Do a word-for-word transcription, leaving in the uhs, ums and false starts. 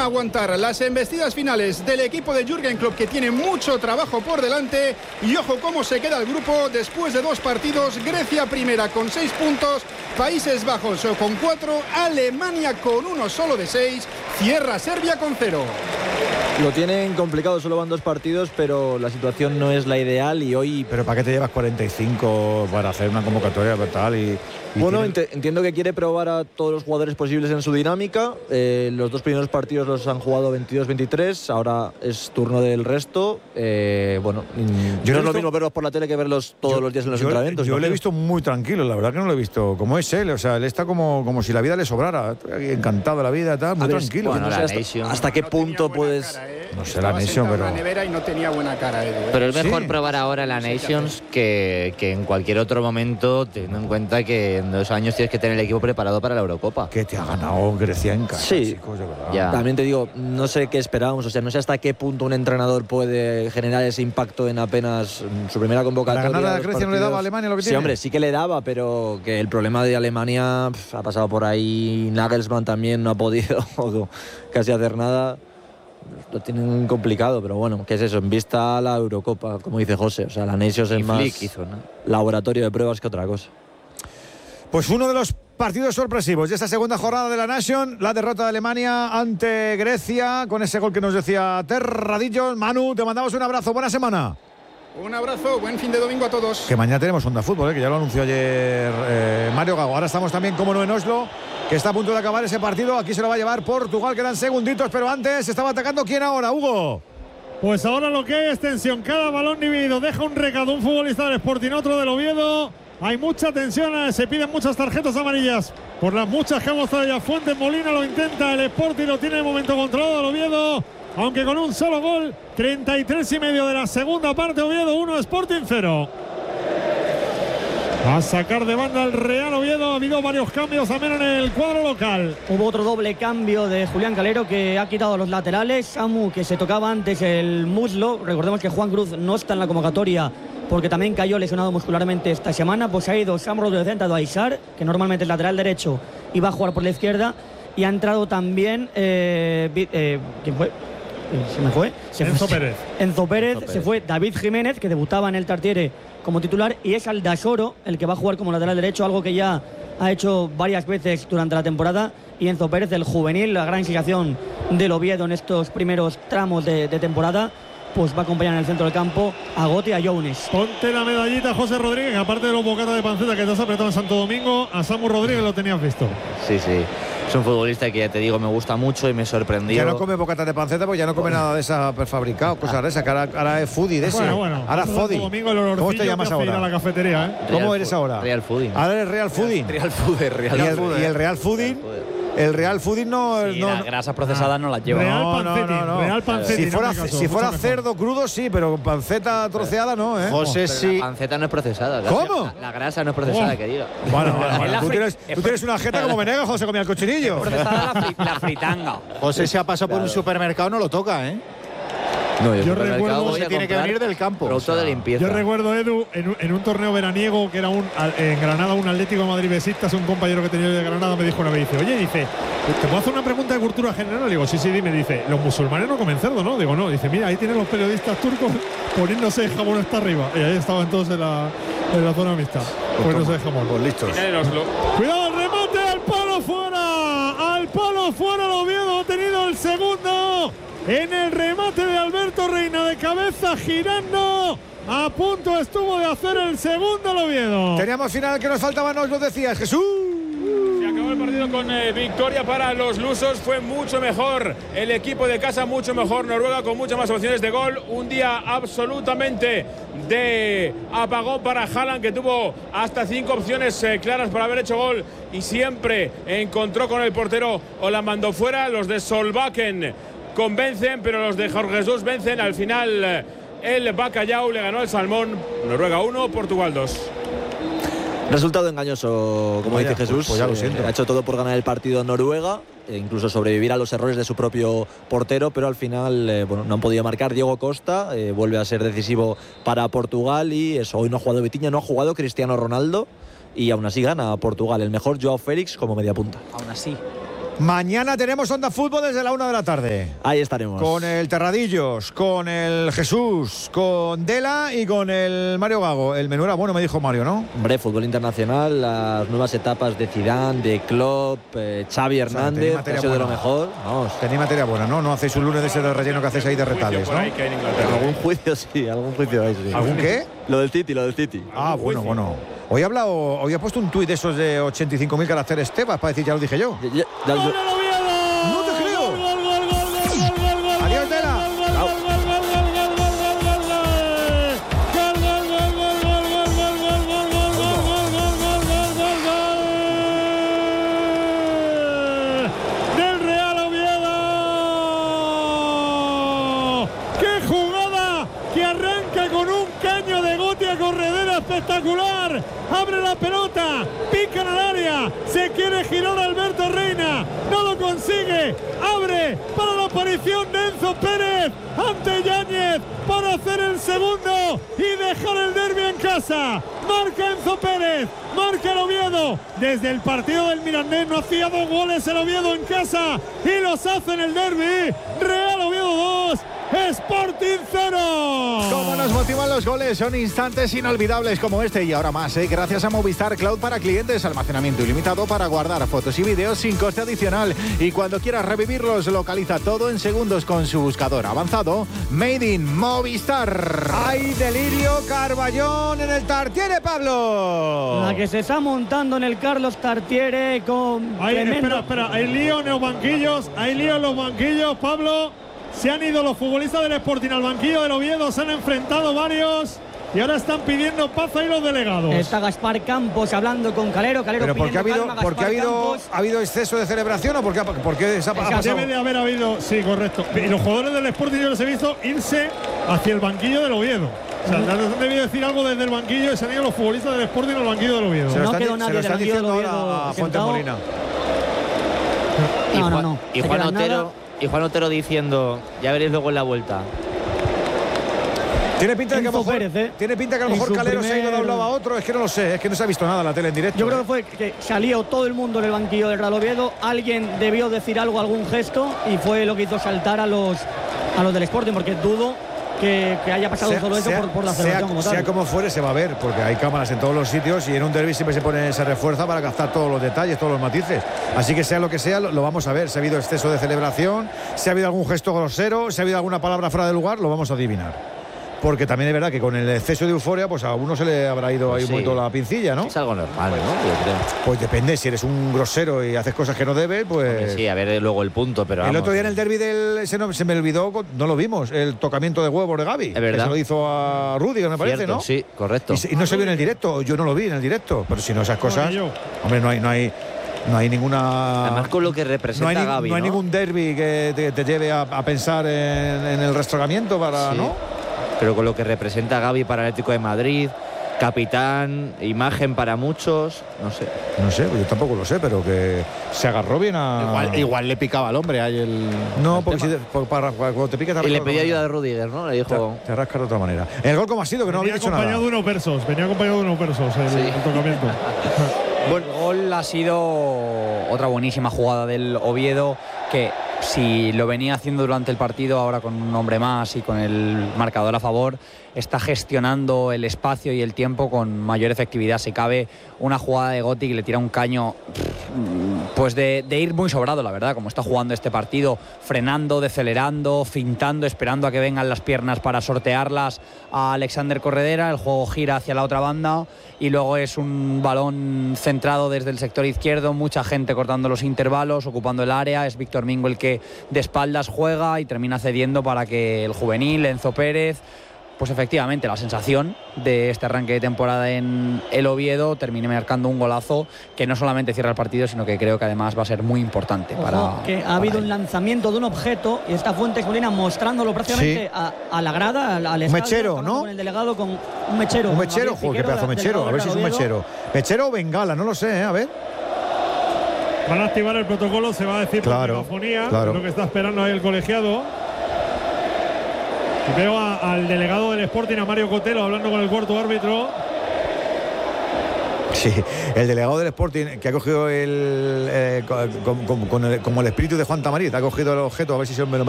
a aguantar las embestidas finales del equipo de Jürgen Klopp, que tiene mucho trabajo por delante. Y ojo cómo se queda el grupo después de dos partidos. Grecia primera con seis puntos, Países Bajos con cuatro, Alemania con uno solo de seis, cierra Serbia con cero. Lo tienen complicado, solo van dos partidos, pero la situación no es la ideal y hoy... Pero ¿para qué te llevas cuarenta y cinco para hacer una convocatoria tal? Y, y bueno, tienen... entiendo que quiere probar a todos los jugadores posibles en su dinámica. Eh, los dos primeros partidos los han jugado veintidós veintitrés, ahora es turno del resto. Eh, bueno, yo no es lo mismo verlos por la tele que verlos todos yo, los días en los yo, entrenamientos. Yo le he visto muy tranquilo, la verdad que no lo he visto como es él, o sea, él está como, como si la vida le sobrara, encantado de la vida, tal, muy ver, tranquilo. Bueno, no sé hasta, hasta qué no punto puedes... Cara, ¿eh? No sé la Nation, pero... en la nevera y no tenía buena cara, Edu, ¿eh? Pero es mejor sí. probar ahora la Nations que, que en cualquier otro momento, teniendo en cuenta que en dos años tienes que tener el equipo preparado para la Eurocopa. Que te ha ganado Grecia en casa, sí. chicos, de verdad. Ya. También te digo, no sé qué esperábamos, o sea, no sé hasta qué punto un entrenador puede generar ese impacto en apenas su primera convocatoria. ¿La ganada de Grecia no le daba a Alemania lo que sí, tiene? Sí, hombre, sí que le daba, pero que el problema de Alemania pff, ha pasado por ahí. Nagelsmann también no ha podido casi hacer nada. Lo tienen complicado, pero bueno, ¿qué es eso? En vista a la Eurocopa, como dice José, o sea, la Nations es más hizo, ¿no? laboratorio de pruebas que otra cosa. Pues uno de los partidos sorpresivos de esta segunda jornada de la Nation, la derrota de Alemania ante Grecia, con ese gol que nos decía Terradillo. Manu, te mandamos un abrazo, buena semana. Un abrazo, buen fin de domingo a todos. Que mañana tenemos Onda Fútbol, ¿eh? Que ya lo anunció ayer eh, Mario Gago. Ahora estamos también, como no, en Oslo, que está a punto de acabar ese partido. Aquí se lo va a llevar Portugal, quedan segunditos, pero antes estaba atacando. ¿Quién ahora, Hugo? Pues ahora lo que hay es tensión. Cada balón dividido deja un recado un futbolista del Sporting, otro del Oviedo. Hay mucha tensión, se piden muchas tarjetas amarillas por las muchas que ha mostrado ya Fuentes. Molina lo intenta, el Sporting lo tiene de momento controlado el Oviedo, aunque con un solo gol. Treinta y tres y medio de la segunda parte, Oviedo uno, Sporting cero. A sacar de banda el Real Oviedo. Ha habido varios cambios también en el cuadro local. Hubo otro doble cambio de Julián Calero, que ha quitado los laterales. Samu, que se tocaba antes el muslo. Recordemos que Juan Cruz no está en la convocatoria porque también cayó lesionado muscularmente esta semana. Pues ha ido Sam Rodríguez, ha entrado Aisar, que normalmente es lateral derecho y va a jugar por la izquierda. Y ha entrado también eh, eh, ¿quién fue? Se me fue. Se Enzo fue, Pérez. Enzo Pérez. Enzo Pérez. Se fue David Jiménez, que debutaba en el Tartiere como titular, y es Aldasoro el que va a jugar como lateral derecho, algo que ya ha hecho varias veces durante la temporada. Y Enzo Pérez, el juvenil, la gran inspiración del Oviedo en estos primeros tramos de, de temporada, pues va a acompañar en el centro del campo a Gote y a Younes. Ponte la medallita, José Rodríguez, aparte de los bocatas de panceta que te has apretado en Santo Domingo, a Samu Rodríguez lo tenías visto. Sí, sí. Es un futbolista que ya te digo, me gusta mucho y me sorprendió. Ya no come bocatas de panceta, pues ya no come bueno. nada de esa prefabricado, cosas de esa, que ahora, ahora es foodie de ese. Bueno, bueno. Ahora foodie. ¿Cómo te llamas ahora? Ir a la cafetería, ¿eh? ¿Cómo Real eres ahora? Real Fooding. Ahora eres Real Fooding. Real Fooding, Real y, el, Fooding. y el Real Fooding. El Real Fooding no... Sí, no las grasas procesadas no las lleva. Real no, no, Pancetti, no, no. Real Pancetti, Si fuera, no me caso, si fuera mucho cerdo crudo, sí, pero panceta troceada no, ¿eh? José, Pero sí. La panceta no es procesada. ¿Cómo? La, la grasa no es procesada, Oh. que diga. Bueno, bueno, bueno. la Tú, fri- tienes, tú tienes una jeta como Venegas, José, comía el cochinillo. Procesada la, fri- la fritanga. José, si ha pasado por un supermercado, no lo toca, ¿eh? No, yo, Yo supermercado recuerdo- voy Se a tiene que comprar venir del campo. Producto O sea, de limpieza. Yo recuerdo, Edu, en un, en un torneo veraniego que era un, en Granada, un Atlético de Madrid besistas, un compañero que tenía de Granada me dijo una vez, dice, oye, dice, ¿te puedo hacer una pregunta de cultura general? Digo, sí, sí, dime. Dice, los musulmanes no comen cerdo, ¿no? Digo, no. Dice, mira, ahí tienen los periodistas turcos poniéndose el jamón hasta arriba. Y ahí estaban todos en la, en la zona mixta, poniéndose el jamón. Pues listos. Cuidado, el remate al palo fuera. Al palo fuera, el Oviedo ha tenido el segundo. En el remate de Alberto Reina de cabeza girando. A punto estuvo de hacer el segundo el Oviedo. Teníamos final que nos faltaba, nos lo decías, Jesús. Se acabó el partido con eh, victoria para los lusos. Fue mucho mejor el equipo de casa, mucho mejor Noruega, con muchas más opciones de gol. Un día absolutamente de apagón para Haaland, que tuvo hasta cinco opciones eh, claras para haber hecho gol y siempre encontró con el portero o la mandó fuera. Los de Solbakken convencen, pero los de Jorge Jesús vencen. Al final eh, el Bacalhau le ganó el Salmón. Noruega uno, Portugal dos. Resultado engañoso, como Vaya, dice Jesús. pues ya lo Eh, siento. ha hecho todo por ganar el partido Noruega, e incluso sobrevivir a los errores de su propio portero, pero al final eh, bueno, no han podido marcar. Diego Costa eh, vuelve a ser decisivo para Portugal y eso, hoy no ha jugado Vitinha, no ha jugado Cristiano Ronaldo y aún así gana Portugal. El mejor Joao Félix como media punta. Aún así. Mañana tenemos Onda Fútbol desde la una de la tarde. Ahí estaremos. Con el Terradillos, con el Jesús, con Dela y con el Mario Gago. El menú era bueno, me dijo Mario, ¿no? Hombre, fútbol internacional, las nuevas etapas de Zidane, de Klopp, eh, Xavi Hernández, o sea, ha sido de lo mejor. Vamos. Tenéis materia buena, ¿no? No hacéis un lunes de ese de relleno que hacéis ahí de retales, ¿no? Algún juicio sí, algún juicio hay, sí. ¿Algún qué? Lo del City, lo del City. Ah, bueno, bueno. Hoy he hablado, hoy he puesto un tuit de esos de ochenta y cinco mil caracteres Tebas para decir, ya lo dije yo. Ya, ya, ya, ¡Gol del Oviedo! ¡No te creo! ¡Gol, gol, gol, gol, gol, gol, gol! ¡Adiós, Dela! ¡Del Real Oviedo! ¡Qué jugada! Que arranca con un caño de Gotia Corredera espectacular. Abre la pelota, pica en el área, se quiere girar Alberto Reina, no lo consigue, abre para la aparición de Enzo Pérez ante Yáñez para hacer el segundo y dejar el derbi en casa. Marca Enzo Pérez, marca el Oviedo. Desde el partido del Mirandés no hacía dos goles el Oviedo en casa y los hace en el derbi. Real Oviedo dos, Sporting cero. Cómo nos motivan los goles, son instantes inolvidables como este y ahora más, ¿eh? Gracias a Movistar Cloud para clientes, almacenamiento ilimitado para guardar fotos y vídeos sin coste adicional. Y cuando quieras revivirlos, localiza todo en segundos con su buscador avanzado Made in Movistar. ¡Hay delirio Carballón en el Tartiere, Pablo! La que se está montando en el Carlos Tartiere con Ahí, tremendo... espera, espera, hay lío en los banquillos, hay lío en los banquillos, Pablo. Se han ido los futbolistas del Sporting al banquillo del Oviedo, se han enfrentado varios y ahora están pidiendo paz ahí los delegados. Está Gaspar Campos hablando con Calero, Calero ¿Pero por qué ha habido, calma, por qué ha habido, ha habido exceso de celebración o por qué, por qué se ha, ha pasado? Debe de haber habido, sí, correcto. Y los jugadores del Sporting yo les he visto irse hacia el banquillo del Oviedo. O sea, han debido decir algo desde el banquillo y se han ido los futbolistas del Sporting al banquillo del Oviedo. Se lo No están, quedó se nadie lo del están banquillo del diciendo ahora Oviedo a Fuente sentado. Molina. Y No, no, Juan, no. y Se Juan queda Otero, nada. y Juan Otero diciendo, ya veréis luego en la vuelta. Tiene pinta de que a lo Enzo mejor, Pérez, ¿eh? tiene pinta que a lo En mejor su Calero se ha ido de un primer- lado a otro, es que no lo sé, es que no se ha visto nada en la tele en directo. Yo creo que fue que salió todo el mundo en el banquillo del Real Oviedo, alguien debió decir algo, algún gesto y fue lo que hizo saltar a los a los del Sporting, porque dudo que, que haya pasado Sea- solo eso sea- por, por la sea, celebración como tal. sea como fuere, se va a ver, porque hay cámaras en todos los sitios y en un derbi siempre se pone, se refuerza para captar todos los detalles, todos los matices. Así que sea lo que sea, lo, lo vamos a ver. Si ha habido exceso de celebración, si ha habido algún gesto grosero, si ha habido alguna palabra fuera de lugar, lo vamos a adivinar. Porque también es verdad que con el exceso de euforia, pues a uno se le habrá ido ahí Sí. un poquito la pincilla, ¿no? Es algo normal, ¿no? Yo creo. Pues depende, si eres un grosero y haces cosas que no debes, pues... Sí, a ver luego el punto, pero El vamos. otro día en el derbi del se, no- se me olvidó, no lo vimos, el tocamiento de huevos de Gavi. Es verdad. Que se lo hizo a Rudiger, me parece, Cierto, ¿no? sí, correcto. Y, se- y no se vio en el directo, yo no lo vi en el directo, pero si no esas cosas, ni yo. hombre, no hay, no hay, no hay ninguna, Además con lo que no representa hay, ni- Gavi, no hay ¿no? ningún derbi que te, te lleve a, a pensar en, en el restauramiento para, Sí. ¿no? Pero con lo que representa Gavi para el Atlético de Madrid, capitán, imagen para muchos, no sé. No sé, pues yo tampoco lo sé, pero que se agarró bien a. Igual, igual le picaba al hombre ahí el. No, el porque si tema. te- por- para, cuando te pica te Y le rasca de pidió otra ayuda de manera. Rudiger, ¿no? Le dijo... Te, te rasca de otra manera. El gol, como ha sido, que no Venía había dicho acompañado nada. de unos versos, venía acompañado de unos versos el, Sí. el tocamiento. Bueno, el gol ha sido otra buenísima jugada del Oviedo que si lo venía haciendo durante el partido, ahora con un hombre más y con el marcador a favor, está gestionando el espacio y el tiempo con mayor efectividad. Si cabe, una jugada de Gotti que le tira un caño pues de, de ir muy sobrado, la verdad, como está jugando este partido, frenando, decelerando, fintando, esperando a que vengan las piernas para sortearlas a Alexander Corredera. El juego gira hacia la otra banda y luego es un balón centrado desde el sector izquierdo, mucha gente cortando los intervalos, ocupando el área. Es Víctor Mingo el que de espaldas juega y termina cediendo para que el juvenil Enzo Pérez, pues efectivamente la sensación de este arranque de temporada en el Oviedo, termine marcando un golazo que no solamente cierra el partido, sino que creo que además va a ser muy importante. Ojo, para que ha para habido él. un lanzamiento de un objeto y está Fuentes Molina mostrándolo prácticamente Sí. a, a la grada, al, al Un estadio, mechero, hablando ¿no? Con el delegado, con un mechero. Un con mechero, Gabriel joder, qué Piquero, pedazo de mechero. delegado A ver si es un del Oviedo. mechero. Mechero o bengala, no lo sé, ¿eh? A ver. Van a activar el protocolo, se va a decir Claro, por megafonía, claro. es lo que está esperando ahí el colegiado. Y veo a- al delegado del Sporting, a Mario Cotelo, hablando con el cuarto árbitro. Sí, el delegado del Sporting, que ha cogido el, eh, con, con, con el, como el espíritu de Juan Tamarit, ha cogido el objeto, a ver si se me lo